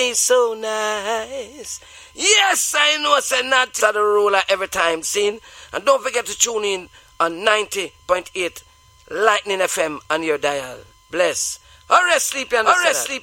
nice, so nice. Yes, I know, say not to the ruler every time, seen. And don't forget to tune in on 90.8 Lightning FM on your dial. Bless. Alright, sleepy and